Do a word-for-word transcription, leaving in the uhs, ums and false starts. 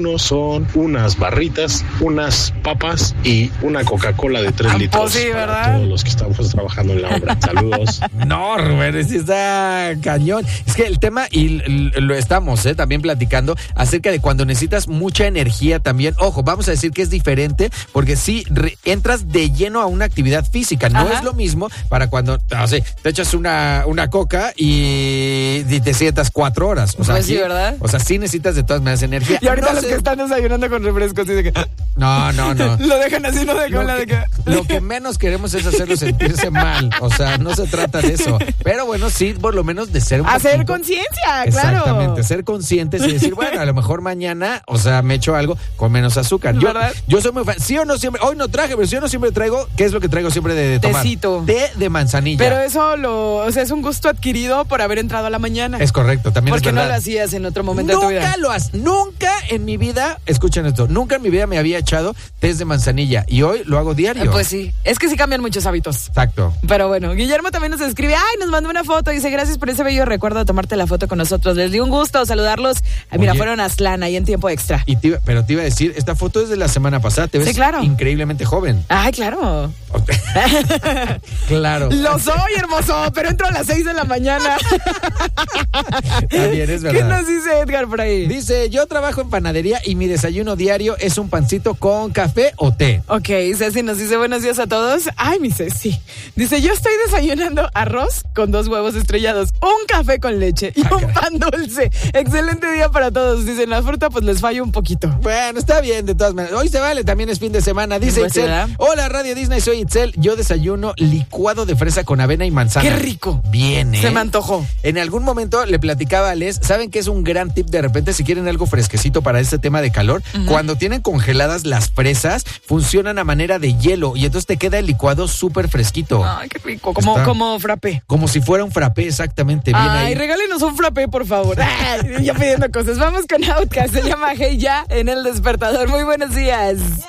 desayuno son unas barritas, unas papas y una Coca-Cola de tres litros. Sí, ¿verdad? Para todos los que estamos trabajando en la obra. Saludos. No, Rubén, sí está cañón. Es que el tema, y lo estamos eh, también platicando, acerca de cuando necesitas mucha energía también. Ojo, vamos a decir que es diferente, porque sí, re, entras de lleno a una actividad física. No Ajá. es lo mismo para cuando, no sé, te echas una, una coca y, y te sientas cuatro horas. O sea, pues sí, aquí, ¿verdad? O sea, sí necesitas de todas maneras energía. Y ahorita no los sé. que están desayunando con refrescos, así de que... No, no, no. Lo dejan así, no dejan la de que... Lo que menos queremos es hacerlo sentirse mal. O sea, no se trata de eso. Pero bueno, sí, por lo menos de ser un Hacer poquito, conciencia, claro. Exactamente, ser conscientes y decir, bueno, a lo mejor mañana, o sea, me echo algo con menos azúcar. Yo, yo soy muy fan. Sí o no siempre, hoy no traje, pero sí o no siempre traigo, ¿qué es lo que traigo siempre de, de tomar? Tecito. Té de manzanilla. Pero eso lo, o sea, es un gusto adquirido por haber entrado a la mañana. Es correcto, también ¿Por es qué verdad. no lo hacías en otro momento nunca de tu vida? Nunca lo has, nunca en mi vida, escuchen esto, nunca en mi vida me había echado té de manzanilla y hoy lo hago diario. Pues sí, es que sí cambian muchos hábitos. Exacto. Pero bueno, Guillermo también nos escribe, ay, nos mandó una foto, dice, gracias por ese bello recuerdo de tomarte la foto con nosotros. Les dio un gusto saludarlos. Ay, mira, fueron a Aztlán ahí en tiempo extra. Y te iba, pero te iba a decir, esta foto es de la semana pasada, te ves sí, claro. increíblemente joven. Ay, claro. Claro. Lo soy, hermoso, pero entro a las seis de la mañana. También es verdad. ¿Qué nos dice Edgar por ahí? Dice, yo trabajo en panadería y mi desayuno diario es un pancito con café o té. Ok, Ceci nos dice buenos días a todos. Ay, mi Ceci. Dice, yo estoy desayunando arroz con dos huevos estrellados, un café con leche y Acá. un pan dulce. Excelente día para todos. Dicen, la fruta pues les falla un poquito. Bueno, está bien de todas maneras. Hoy se vale, también es fin de semana. Dice pues Itzel, ¿verdad? Hola Radio Disney, soy Itzel. Yo desayuno licuado de fresa con avena y manzana. ¡Qué rico! Bien, ¿eh? Se me antojó. En algún momento le platicaba a Les, ¿saben qué es un gran tip de repente si quieren algo fresquecito para este tema de calor? Uh-huh. Cuando tienen congeladas las fresas, funcionan a manera de hielo y entonces te queda el licuado súper fresquito. Ay, qué rico. Como, como frappé. Como si fuera un frappé, exactamente. Bien Ay, ahí. regálenos un frappé, por favor. Ay, ya pidiendo cosas. Vamos con Outcast. Se llama Hey Ya en El Despertador. Muy buenos días.